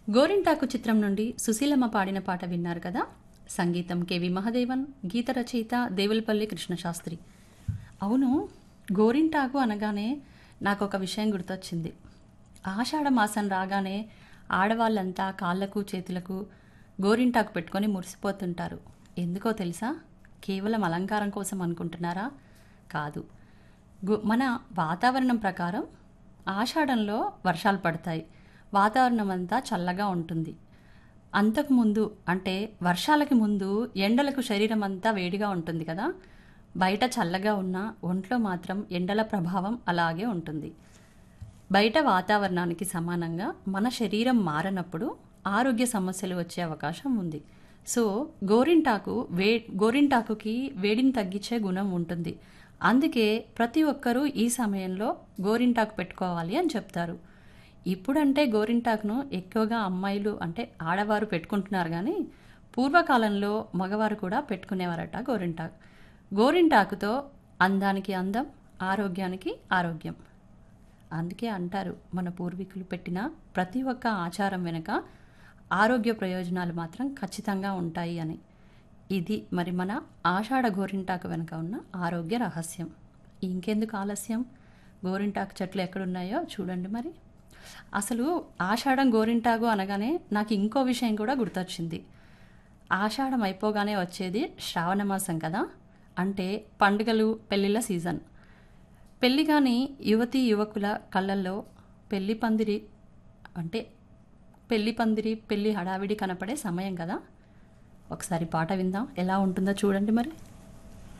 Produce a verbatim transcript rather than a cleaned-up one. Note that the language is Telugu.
గోరింటాకు చిత్రం నుండి సుశీలమ్మ పాడిన పాట విన్నారు కదా. సంగీతం కెవి మహదేవన్, గీత రచయిత దేవులపల్లి కృష్ణశాస్త్రి. అవును, గోరింటాకు అనగానే నాకు ఒక విషయం గుర్తొచ్చింది. ఆషాఢ మాసం రాగానే ఆడవాళ్ళంతా కాళ్ళకు చేతులకు గోరింటాకు పెట్టుకొని మురిసిపోతుంటారు. ఎందుకో తెలుసా? కేవలం అలంకారం కోసం అనుకుంటున్నారా? కాదు. గు మన వాతావరణం ప్రకారం ఆషాఢంలో వర్షాలు పడతాయి, వాతావరణం అంతా చల్లగా ఉంటుంది. అంతకుముందు అంటే వర్షాలకి ముందు ఎండలకు శరీరం అంతా వేడిగా ఉంటుంది కదా. బయట చల్లగా ఉన్న ఒంట్లో మాత్రం ఎండల ప్రభావం అలాగే ఉంటుంది. బయట వాతావరణానికి సమానంగా మన శరీరం మారనప్పుడు ఆరోగ్య సమస్యలు వచ్చే అవకాశం ఉంది. సో గోరింటాకు వే గోరింటాకుకి వేడిని తగ్గించే గుణం ఉంటుంది. అందుకే ప్రతి ఒక్కరూ ఈ సమయంలో గోరింటాకు పెట్టుకోవాలి అని చెప్తారు. ఇప్పుడంటే గోరింటాకును ఎక్కువగా అమ్మాయిలు అంటే ఆడవారు పెట్టుకుంటున్నారు, కానీ పూర్వకాలంలో మగవారు కూడా పెట్టుకునేవారట గోరింటాకు. గోరింటాకుతో అందానికి అందం, ఆరోగ్యానికి ఆరోగ్యం. అందుకే అంటారు, మన పూర్వీకులు పెట్టిన ప్రతి ఒక్క ఆచారం వెనుక ఆరోగ్య ప్రయోజనాలు మాత్రం ఖచ్చితంగా ఉంటాయి అని. ఇది మరి మన ఆషాఢ గోరింటాకు వెనుక ఉన్న ఆరోగ్య రహస్యం. ఇంకెందుకు ఆలస్యం, గోరింటాకు చెట్లు ఎక్కడున్నాయో చూడండి. మరి అసలు ఆషాఢం గోరింటాకు అనగానే నాకు ఇంకో విషయం కూడా గుర్తొచ్చింది. ఆషాఢం అయిపోగానే వచ్చేది శ్రావణ మాసం కదా, అంటే పండుగలు పెళ్ళిళ్ళ సీజన్. పెళ్ళి కానీ యువతీ యువకుల కళ్ళల్లో పెళ్లి పందిరి అంటే పెళ్లి పందిరి పెళ్లి హడావిడి కనపడే సమయం కదా. ఒకసారి పాట విందాం, ఎలా ఉంటుందో చూడండి మరి.